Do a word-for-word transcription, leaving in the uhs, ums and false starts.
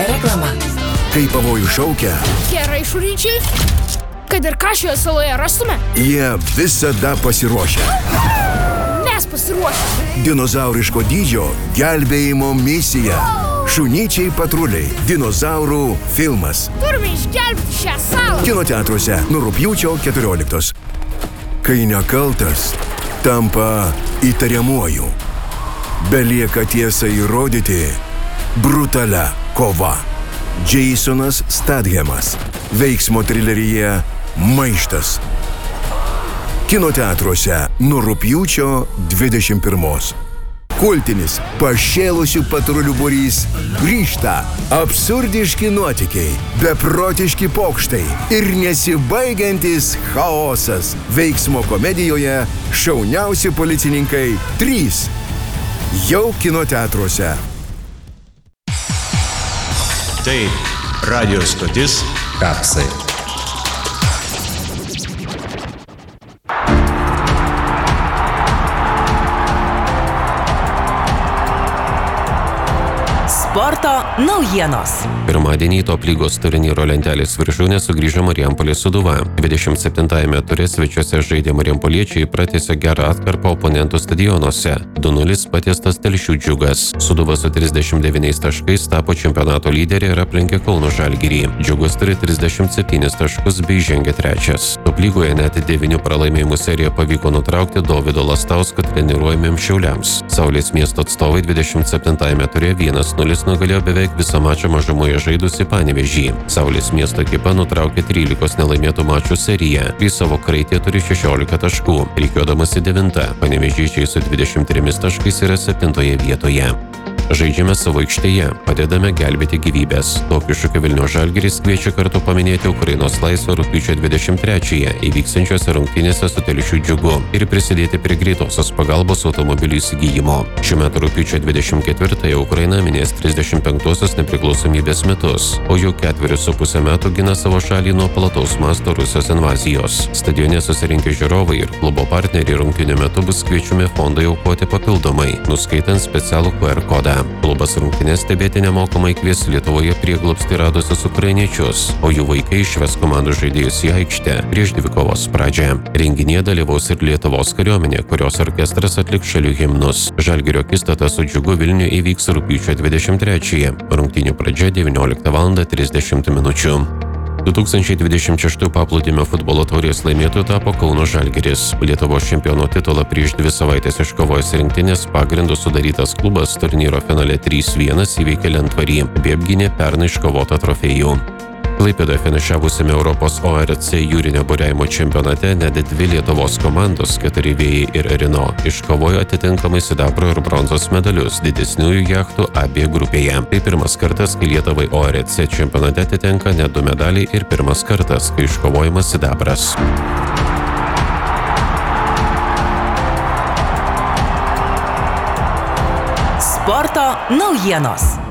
Reklama. Kai pavojų šaukia, Gerai, šuryčiai. Kad ir ką šioje saloje rastume, jie visada pasiruošia. mes pasiruošę. Dinozauriško dydžio gelbėjimo misija. Šunyčiai patruliai. Dinozaurų filmas. Turime išgelbėti šią salą. Kino teatruose nuo rugpjūčio keturioliktos. Kai nekaltas tampa įtariamuoju. Belieka tiesą įrodyti brutalia kova. Jasonas Stathamas. Veiksmo trileryje Maištas. Kino teatruose nuo rugpjūčio dvidešimt pirmos. Kultinis pašėlusių patrulių būrys grįžta. Absurdiški nuotykiai, beprotiški pokštai ir nesibaigiantis chaosas. Veiksmo komedijoje Šauniausi policininkai trys. Jau kino teatruose. Tai radio stotis Kapsai. Sporto naujienos. Pirmadienį top lygos turnyro lentelės viršūnė sugrįžo Marijampolės Sūduva. dvidešimt septintajame ture svečiuose žaidę marijampoliečiai pratęsė gerą atkarpą oponentų stadionuose. du nulis patiestas Telšių Džiugas. Sūduva su trisdešimt devyniais taškais tapo čempionato lyderė ir aplenkė Kauno Žalgirį. Džiugas turi trisdešimt septynis taškus bei žengia trečias. Top lygoje net devynių pralaimėjimų seriją pavyko nutraukti Dovydo Lastausko treniruojamiems Šiauliams. Saulės miesto atstovai dvidešimt septintajame ture vienas nulis nugalėjo beveik visą mačą mažumoje žaidusi Panevėžį. Saulės miesto ekipa nutraukė trylikos nelaimėtų mačų seriją. Į savo kraitį turi šešiolika taškų. Rikiuodamasi devinta, Panevėžiečiai su dvidešimt trimis taškais yra septintoje vietoje. Žaidžiame savo aikštėje, padedame gelbėti gyvybės. Tokiu šūkiu Vilniaus Žalgiris kviečia kartu paminėti Ukrainos laisvę rugpjūčio dvidešimt trečiąją įvyksiančiose rungtynėse su Telšių Džiugu ir prisidėti prie greitosios pagalbos automobilių įsigijimo. Šiuo metu rugpjūčio dvidešimt ketvirtąją Ukraina minės trisdešimt penktuosius nepriklausomybės metus, o jau ketverius su pusę metų gina savo šalį nuo plataus masto Rusijos invazijos. Stadione susirinkę žiūrovai ir klubo partneriai rungtynių metu bus kviečiami fondui aukoti papildomai, nuskaitant specialų Q R kodą. Klubas rungtynės stebėti nemokamai kvies Lietuvoje prieglobstį radusius ukrainiečius, o jų vaikai išves komandų žaidėjus į aikštę prieš dvikovos pradžią. Renginyje dalyvaus ir Lietuvos kariuomenė, kurios orkestras atliks šalių himnus. Žalgirio akistata su Džiugu Vilniuje įvyks rugpjūčio dvidešimt trečiąją. Rungtynių pradžia devynioliktą valandą trisdešimt minučių. du tūkstančiai dvidešimt šeštųjų paplūdimio futbolo taurės laimėtoju tapo Kauno Žalgiris. Lietuvos čempiono titulą prieš dvi savaitės iškovojęs rinktinės pagrindu sudarytas klubas turnyro finale trys vienas įveikė Lentvarį bei apgynė pernai iškovotą trofėjų. Klaipėdoje finišavusiame Europos O R C jūrinio buriavimo čempionate net dvi Lietuvos komandos, keturi Vėjai ir Rino, iškovojo atitinkamai sidabro ir bronzos medalius didesniųjų jachtų A B grupėje. Tai pirmas kartas, kai Lietuvai O R C čempionate atitenka net du medaliai ir pirmas kartas, kai iškovojamas sidabras. Sporto naujienos.